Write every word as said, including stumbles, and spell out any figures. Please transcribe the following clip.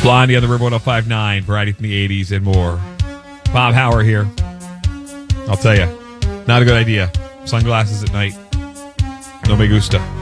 Blondie on the River one oh five point nine, variety from the eighties and more. Bob Hauer here. I'll tell you, not a good idea. Sunglasses at night. No me gusta.